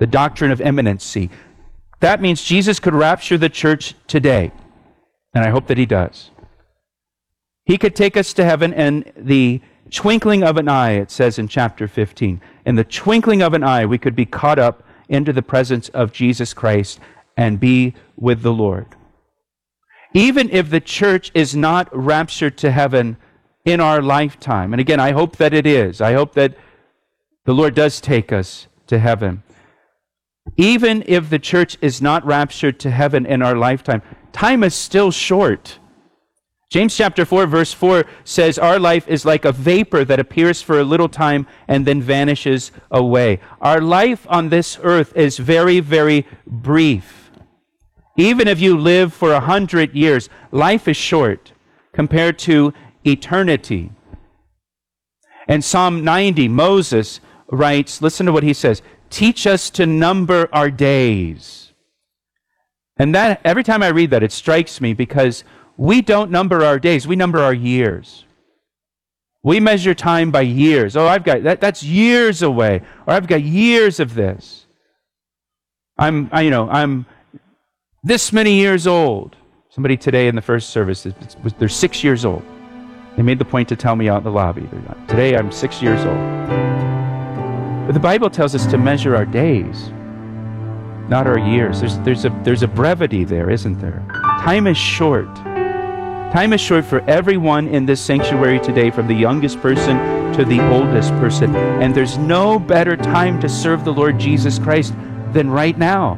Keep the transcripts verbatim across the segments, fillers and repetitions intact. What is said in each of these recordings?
the doctrine of imminency. That means Jesus could rapture the church today, and I hope that he does. He could take us to heaven in the twinkling of an eye, it says in chapter fifteen. In the twinkling of an eye, we could be caught up into the presence of Jesus Christ and be with the Lord. Even if the church is not raptured to heaven in our lifetime, and again, I hope that it is. I hope that the Lord does take us to heaven. Even if the church is not raptured to heaven in our lifetime, time is still short. James chapter four, verse four says, our life is like a vapor that appears for a little time and then vanishes away. Our life on this earth is very, very brief. Even if you live for a hundred years, life is short compared to eternity. And Psalm ninety, Moses writes, listen to what he says, teach us to number our days. And that every time I read that, it strikes me because we don't number our days, we number our years. We measure time by years. Oh, I've got that that's years away, or I've got years of this. I'm I, you know, I'm this many years old. Somebody today in the first service, they're six years old. They made the point to tell me out in the lobby. Today I'm six years old. But the Bible tells us to measure our days, not our years. There's, there's, a, there's a brevity there, isn't there? Time is short. Time is short for everyone in this sanctuary today, from the youngest person to the oldest person. And there's no better time to serve the Lord Jesus Christ than right now.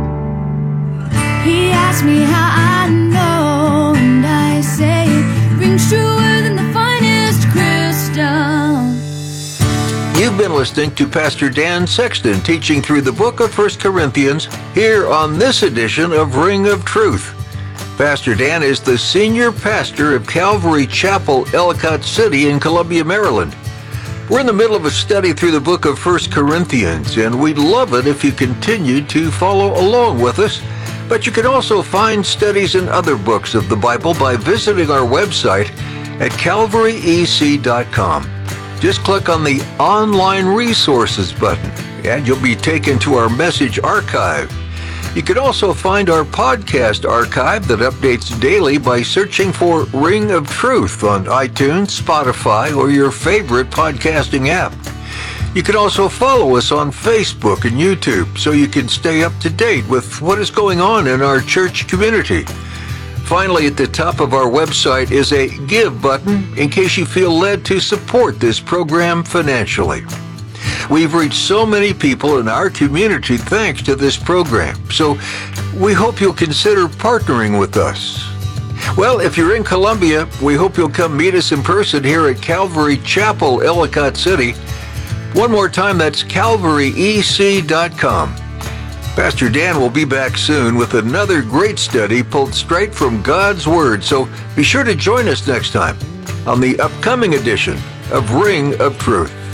He asked me how I know, and I say it rings truer than the finest crystal. You've been listening to Pastor Dan Sexton teaching through the book of First Corinthians here on this edition of Ring of Truth. Pastor Dan is the senior pastor of Calvary Chapel, Ellicott City in Columbia, Maryland. We're in the middle of a study through the book of First Corinthians, and we'd love it if you continued to follow along with us. But you can also find studies in other books of the Bible by visiting our website at calvary e c dot com. Just click on the Online Resources button, and you'll be taken to our message archive. You can also find our podcast archive that updates daily by searching for Ring of Truth on iTunes, Spotify, or your favorite podcasting app. You can also follow us on Facebook and YouTube so you can stay up to date with what is going on in our church community. Finally, at the top of our website is a Give button in case you feel led to support this program financially. We've reached so many people in our community thanks to this program, so we hope you'll consider partnering with us. Well, if you're in Columbia, we hope you'll come meet us in person here at Calvary Chapel, Ellicott City. One more time, that's calvary e c dot com. Pastor Dan will be back soon with another great study pulled straight from God's Word, so be sure to join us next time on the upcoming edition of Ring of Truth.